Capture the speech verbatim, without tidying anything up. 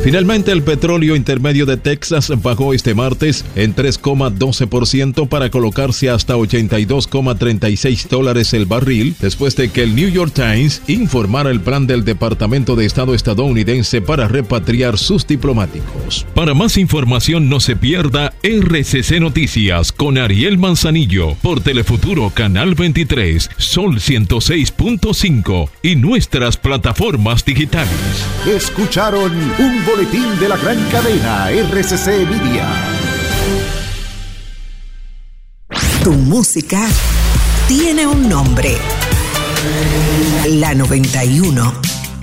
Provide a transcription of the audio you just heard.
Finalmente, el petróleo intermedio de Texas bajó este martes en tres coma doce por ciento para colocarse hasta ochenta y dos coma treinta y seis dólares el barril, después de que el New York Times informara el plan del Departamento de Estado estadounidense para repatriar sus diplomáticos. Para más información, no se pierda R C C Noticias con Ariel Manzanillo por Telefuturo Canal veintitrés, Sol ciento seis punto cinco y nuestras plataformas digitales. Escucharon un boletín de la gran cadena R C C Media. Tu música tiene un nombre. La noventa y uno